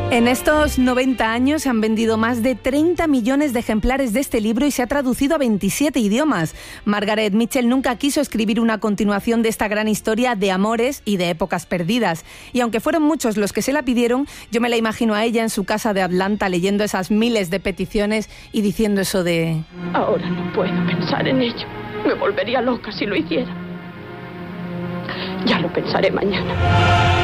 En estos 90 años se han vendido más de 30 millones de ejemplares de este libro y se ha traducido a 27 idiomas. Margaret Mitchell nunca quiso escribir una continuación de esta gran historia de amores y de épocas perdidas. Y aunque fueron muchos los que se la pidieron, yo me la imagino a ella en su casa de Atlanta leyendo esas miles de peticiones y diciendo eso de... Ahora no puedo pensar en ello. Me volvería loca si lo hiciera. Ya lo pensaré mañana.